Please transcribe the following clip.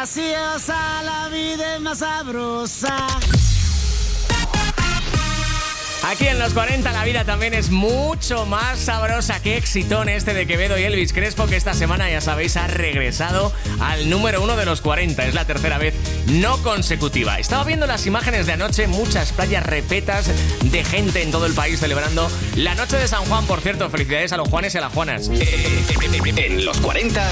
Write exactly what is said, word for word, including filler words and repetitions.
graciosa, la vida es más sabrosa. Aquí en los cuarenta la vida también es mucho más sabrosa. Qué excitón este de Quevedo y Elvis Crespo, que esta semana, ya sabéis, ha regresado al número uno de los cuarenta. Es la tercera vez no consecutiva. Estaba viendo las imágenes de anoche, muchas playas repetas de gente en todo el país celebrando la noche de San Juan. Por cierto, felicidades a los Juanes y a las Juanas. En los cuarenta,